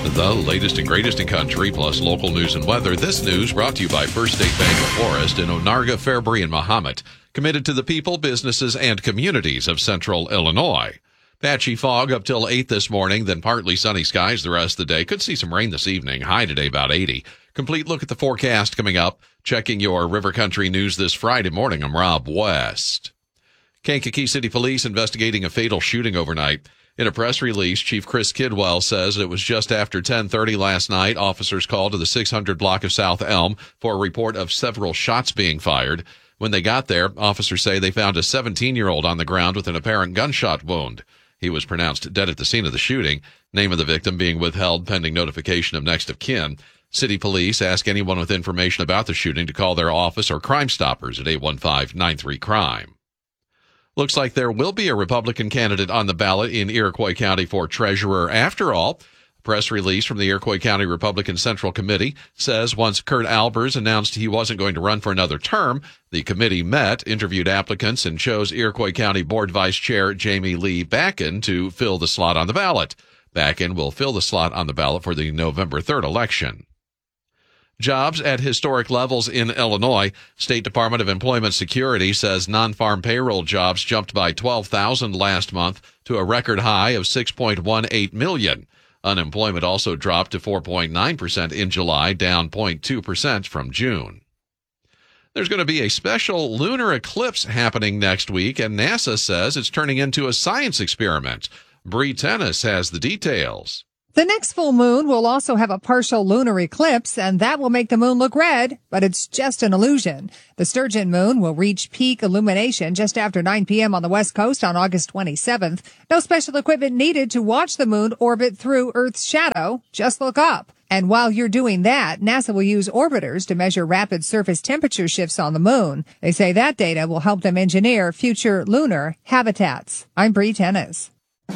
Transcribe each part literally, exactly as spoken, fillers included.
The latest and greatest in country, plus local news and weather. This news brought to you by First State Bank of Forest in Onarga, Fairbury, and Mahomet. Committed to the people, businesses, and communities of central Illinois. Patchy fog up till eight this morning, then partly sunny skies the rest of the day. Could see some rain this evening. High today about eighty. Complete look at the forecast coming up. Checking your River Country news this Friday morning. I'm Rob West. Kankakee City Police investigating a fatal shooting overnight. In a press release, Chief Chris Kidwell says it was just after ten thirty last night. Officers called to the six hundred block of South Elm for a report of several shots being fired. When they got there, officers say they found a seventeen-year-old on the ground with an apparent gunshot wound. He was pronounced dead at the scene of the shooting. Name of the victim being withheld pending notification of next of kin. City Police ask anyone with information about the shooting to call their office or Crime Stoppers at eight one five, nine three, crime. Looks like there will be a Republican candidate on the ballot in Iroquois County for treasurer after all. A press release from the Iroquois County Republican Central Committee says once Kurt Albers announced he wasn't going to run for another term, the committee met, interviewed applicants, and chose Iroquois County Board Vice Chair Jamie Lee Backen to fill the slot on the ballot. Backen will fill the slot on the ballot for the November third election. Jobs at historic levels in Illinois. State Department of Employment Security says non-farm payroll jobs jumped by twelve thousand last month to a record high of six point one eight million. Unemployment also dropped to four point nine percent in July, down zero point two percent from June. There's going to be a special lunar eclipse happening next week, and NASA says it's turning into a science experiment. Bree Tennis has the details. The next full moon will also have a partial lunar eclipse, and that will make the moon look red, but it's just an illusion. The Sturgeon moon will reach peak illumination just after nine p.m. on the West Coast on August twenty-seventh. No special equipment needed to watch the moon orbit through Earth's shadow. Just look up. And while you're doing that, NASA will use orbiters to measure rapid surface temperature shifts on the moon. They say that data will help them engineer future lunar habitats. I'm Bree Tennis.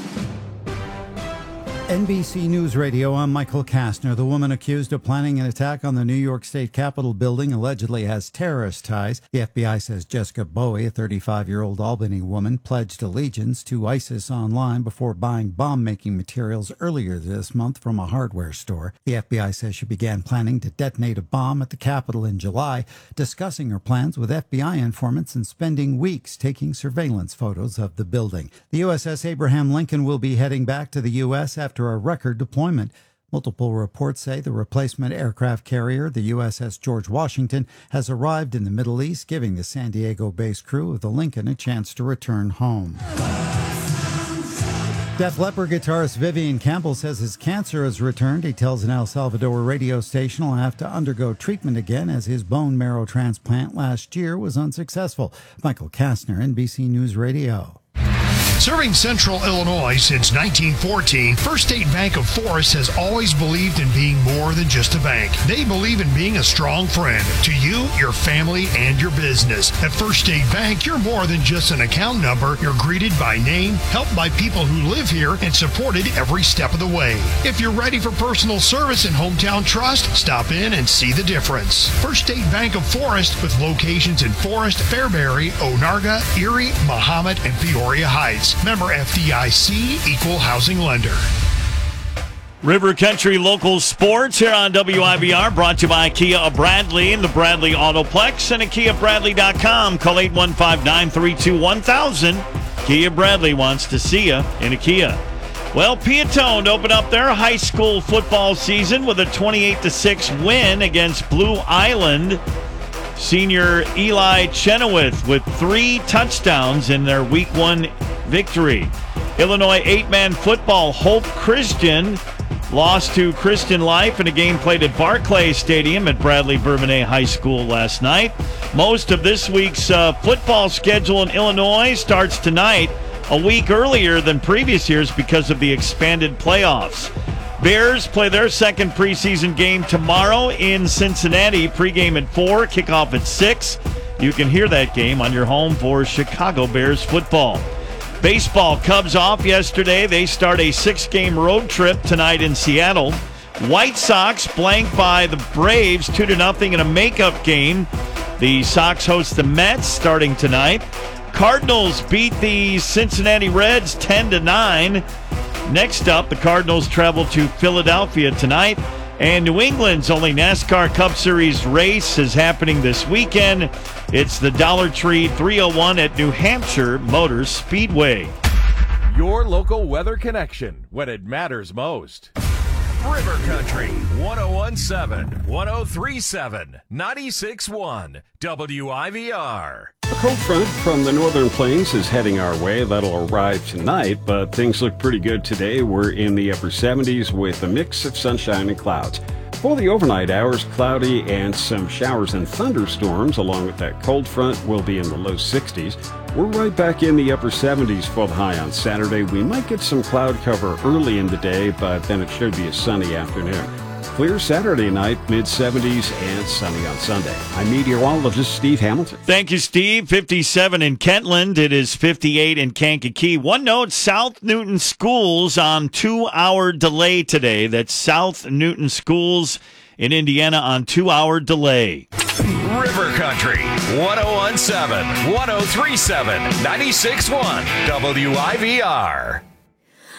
N B C News Radio, I'm Michael Kastner. The woman accused of planning an attack on the New York State Capitol building allegedly has terrorist ties. The F B I says Jessica Bowie, a thirty-five-year-old Albany woman, pledged allegiance to ISIS online before buying bomb-making materials earlier this month from a hardware store. The F B I says she began planning to detonate a bomb at the Capitol in July, discussing her plans with F B I informants and spending weeks taking surveillance photos of the building. The U S S Abraham Lincoln will be heading back to the U S after a record deployment. Multiple reports say the replacement aircraft carrier, the U S S George Washington, has arrived in the Middle East, giving the San Diego-based crew of the Lincoln a chance to return home. Def Leppard guitarist Vivian Campbell says his cancer has returned. He tells an El Salvador radio station he'll have to undergo treatment again as his bone marrow transplant last year was unsuccessful. Michael Kastner, N B C News Radio. Serving Central Illinois since nineteen fourteen, First State Bank of Forest has always believed in being more than just a bank. They believe in being a strong friend to you, your family, and your business. At First State Bank, you're more than just an account number. You're greeted by name, helped by people who live here, and supported every step of the way. If you're ready for personal service and hometown trust, stop in and see the difference. First State Bank of Forest, with locations in Forest, Fairbury, Onarga, Erie, Mahomet, and Peoria Heights. Member F D I C, Equal Housing Lender. River Country Local Sports here on W I B R, brought to you by Kia of Bradley and the Bradley Autoplex and at kia bradley dot com. Call eight one five, nine three two, one thousand. Kia Bradley wants to see you in a Kia. Well, Piatone opened up their high school football season with a twenty-eight to six win against Blue Island. Senior Eli Chenoweth with three touchdowns in their week one victory. Illinois eight-man football, Hope Christian lost to Christian Life in a game played at Barclay Stadium at Bradley Bourbonnais High School last night. Most of this week's uh, football schedule in Illinois starts tonight, a week earlier than previous years because of the expanded playoffs. Bears play their second preseason game tomorrow in Cincinnati. Pregame at four, kickoff at six. You can hear that game on your home for Chicago Bears football. Baseball, Cubs off yesterday. They start a six-game road trip tonight in Seattle. White Sox blanked by the Braves two to nothing in a makeup game. The Sox host the Mets starting tonight. Cardinals beat the Cincinnati Reds ten to nine. Next up, the Cardinals travel to Philadelphia tonight. And New England's only NASCAR Cup Series race is happening this weekend. It's the Dollar Tree three oh one at New Hampshire Motor Speedway. Your local weather connection when it matters most. River Country, one oh one point seven, one oh three point seven, ninety-six point one, W I V R. A cold front from the northern plains is heading our way. That'll arrive tonight, but things look pretty good today. We're in the upper seventies with a mix of sunshine and clouds. For the overnight hours, cloudy and some showers and thunderstorms along with that cold front will be in the low sixties. We're right back in the upper seventies for the high on Saturday. We might get some cloud cover early in the day, but then it should be a sunny afternoon. Clear Saturday night, mid seventies, and sunny on Sunday. I'm meteorologist Steve Hamilton. Thank you, Steve. fifty-seven in Kentland. It is fifty-eight in Kankakee. One note, South Newton Schools on two-hour delay today. That's South Newton Schools in Indiana on two-hour delay. River Country, one oh one point seven, one oh three point seven, ninety-six point one, W I V R.